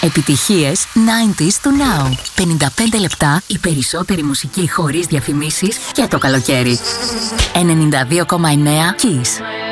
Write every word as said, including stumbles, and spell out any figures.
Επιτυχίες ενενήντα του Now. πενήντα πέντε λεπτά η περισσότερη μουσική χωρίς διαφημίσεις για το καλοκαίρι. ενενήντα δύο κόμμα εννέα Kiss.